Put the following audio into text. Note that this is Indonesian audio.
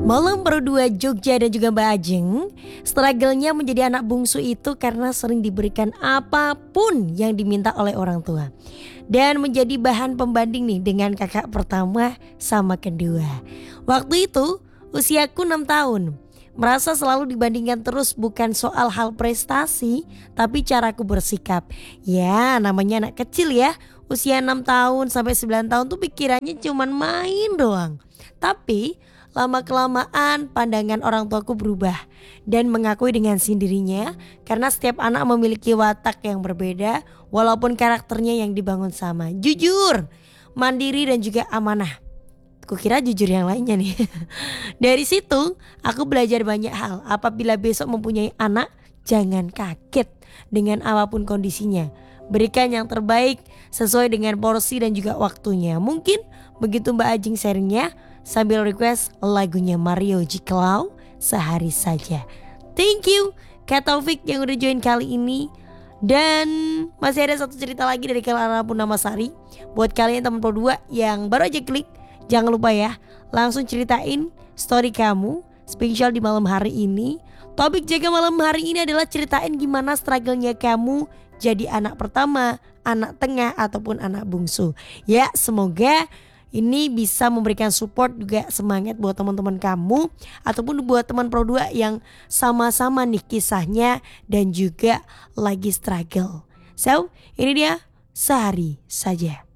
Malam berdua Jogja dan juga Mbak Ajeng, struggle-nya menjadi anak bungsu itu karena sering diberikan apapun yang diminta oleh orang tua. Dan menjadi bahan pembanding nih dengan kakak pertama sama kedua. Waktu itu usiaku 6 tahun. Merasa selalu dibandingkan terus, bukan soal hal prestasi tapi caraku bersikap. Ya namanya anak kecil ya, usia 6 tahun sampai 9 tahun tuh pikirannya cuman main doang. Tapi lama-kelamaan pandangan orang tuaku berubah dan mengakui dengan sendirinya karena setiap anak memiliki watak yang berbeda walaupun karakternya yang dibangun sama. Jujur, mandiri dan juga amanah. Kukira jujur yang lainnya nih. Dari situ aku belajar banyak hal. Apabila besok mempunyai anak, jangan kaget dengan apapun kondisinya. Berikan yang terbaik sesuai dengan porsi dan juga waktunya. Mungkin begitu Mbak Ajeng sharingnya, sambil request lagunya Mario Jiklau, Sehari Saja. Thank you Kak Taufik yang udah join kali ini. Dan masih ada satu cerita lagi dari Clara Punamasari. Buat kalian teman Pro 2 yang baru aja klik, jangan lupa ya, langsung ceritain story kamu spesial di malam hari ini. Topik jaga malam hari ini adalah ceritain gimana struggle-nya kamu jadi anak pertama, anak tengah ataupun anak bungsu. Ya semoga ini bisa memberikan support juga semangat buat teman-teman kamu ataupun buat teman Pro 2 yang sama-sama nih kisahnya dan juga lagi struggle. So ini dia Sehari Saja.